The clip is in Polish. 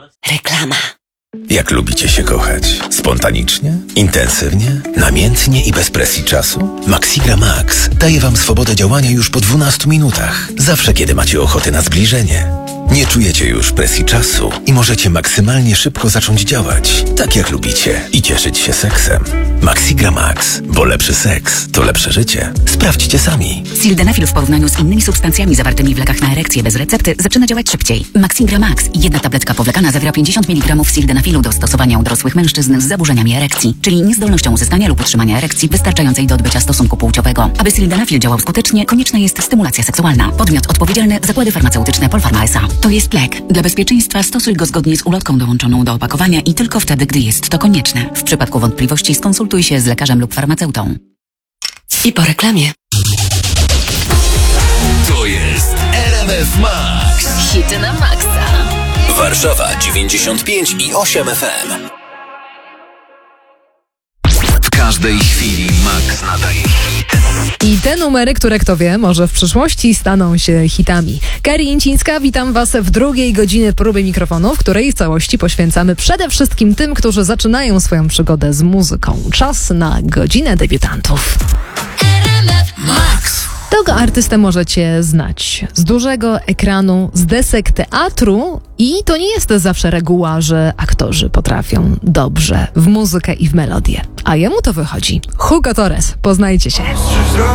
Reklama. Jak lubicie się kochać? Spontanicznie? Intensywnie? Namiętnie i bez presji czasu? Maxigra Max daje Wam swobodę działania już po 12 minutach. Zawsze, kiedy macie ochotę na zbliżenie. Nie czujecie już presji czasu i możecie maksymalnie szybko zacząć działać, tak jak lubicie, i cieszyć się seksem. Maxigra Max, bo lepszy seks to lepsze życie. Sprawdźcie sami. Sildenafil w porównaniu z innymi substancjami zawartymi w lekach na erekcję bez recepty zaczyna działać szybciej. Maxigra Max, jedna tabletka powlekana zawiera 50 mg sildenafilu do stosowania u dorosłych mężczyzn z zaburzeniami erekcji, czyli niezdolnością uzyskania lub utrzymania erekcji wystarczającej do odbycia stosunku płciowego. Aby sildenafil działał skutecznie, konieczna jest stymulacja seksualna. Podmiot odpowiedzialny: Zakłady Farmaceutyczne Polpharma S.A. To jest lek. Dla bezpieczeństwa stosuj go zgodnie z ulotką dołączoną do opakowania i tylko wtedy, gdy jest to konieczne. W przypadku wątpliwości skonsultuj się z lekarzem lub farmaceutą. I po reklamie. To jest RMF Max. Hity na maksa. Warszawa 95,8 FM. W każdej chwili Max nadaje hit. I te numery, które kto wie, może w przyszłości staną się hitami. Kari Jęcińska, witam Was w drugiej godzinie próby mikrofonu, w której w całości poświęcamy przede wszystkim tym, którzy zaczynają swoją przygodę z muzyką. Czas na godzinę debiutantów. Max. Tego artystę możecie znać z dużego ekranu, z desek teatru i to nie jest zawsze reguła, że aktorzy potrafią dobrze w muzykę i w melodię. A jemu to wychodzi. Hugo Torres, poznajcie się.